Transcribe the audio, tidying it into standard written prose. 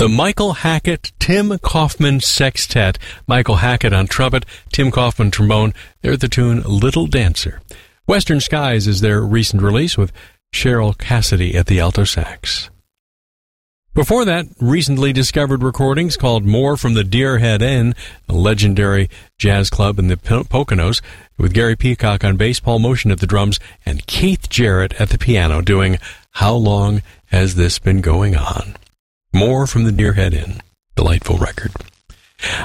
The Michael Hackett-Tim Kaufman Sextet. Michael Hackett on trumpet, Tim Kaufman trombone. They're the tune Little Dancer. Western Skies is their recent release with Cheryl Cassidy at the alto sax. Before that, recently discovered recordings called More from the Deerhead Inn, a legendary jazz club in the Poconos, with Gary Peacock on bass, Paul Motion at the drums, and Keith Jarrett at the piano doing How Long Has This Been Going On? More from the Deerhead Inn. Delightful record.